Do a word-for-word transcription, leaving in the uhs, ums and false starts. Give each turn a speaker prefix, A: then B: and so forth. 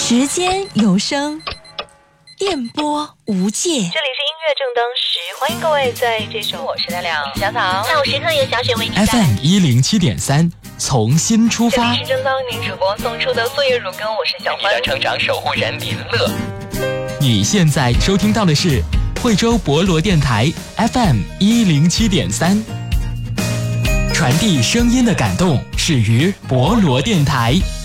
A: 时间有声，电波无界。这里是音
B: 乐正当时，欢迎各位在这首我是大亮小草下午时刻由小雪为你带来
C: F M 一零七点三，从新出发。
B: 这里是正当您主播送出的岁月如歌，我是小欢。
D: 成长守护人李乐。
C: 你现在收听到的是惠州博罗电台 F M 一零七点三，传递声音的感动，始于博罗电台。